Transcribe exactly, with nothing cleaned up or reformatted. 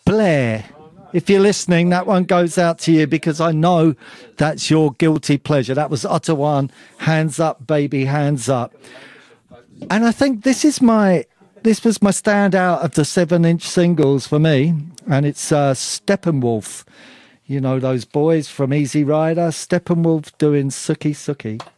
Blair, if you're listening, that one goes out to you because I know that's your guilty pleasure. That was Utter One, Hands Up, Baby, Hands Up. And I think this is my, this was my standout of the seven-inch singles for me, and it's uh, Steppenwolf. You know, those boys from Easy Rider, Steppenwolf doing Sookie Sookie.